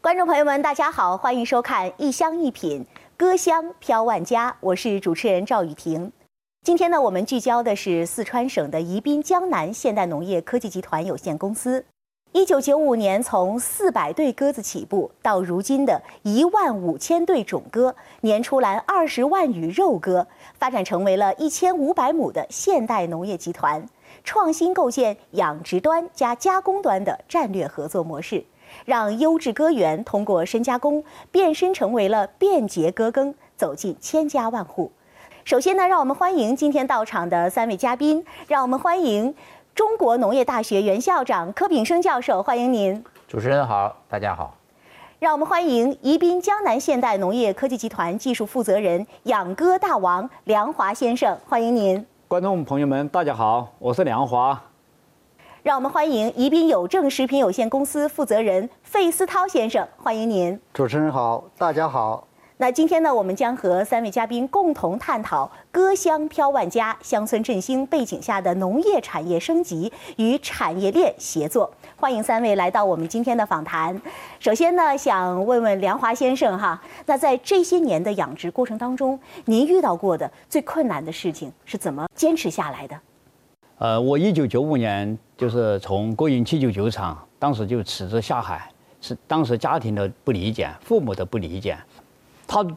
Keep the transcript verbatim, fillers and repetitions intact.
观众朋友们，大家好，欢迎收看《一香一品》，歌香飘万家，我是主持人赵雨婷。今天呢，我们聚焦的是四川省的宜宾江南现代农业科技集团有限公司。一九九五年从四百对鸽子起步，到如今的一万五千对种鸽，年出栏二十万羽肉鸽，发展成为了一千五百亩的现代农业集团，创新构建养殖端加加工端的战略合作模式。让优质鸽源通过深加工变身成为了便捷鸽耕，走进千家万户。首先呢，让我们欢迎今天到场的三位嘉宾，让我们欢迎中国农业大学原校长柯炳生教授，欢迎您。 主持人好，大家好。 让我们欢迎宜宾江南现代农业科技集团技术负责人、养鸽大王梁华先生，欢迎您。 观众朋友们，大家好，我是梁华。 让我们欢迎宜宾有正食品有限公司负责人费思涛先生，欢迎您。 主持人好，大家好。 那今天呢，我们将和三位嘉宾共同探讨歌香飘万家、乡村振兴背景下的农业产业升级与产业链协作。欢迎三位来到我们今天的访谈。首先呢，想问问梁华先生哈，那在这些年的养殖过程当中，您遇到过的最困难的事情是怎么坚持下来的？ 呃，我一九九五年就是从国营七九酒厂，当时就辞职下海，是当时家庭的不理解，父母的不理解。他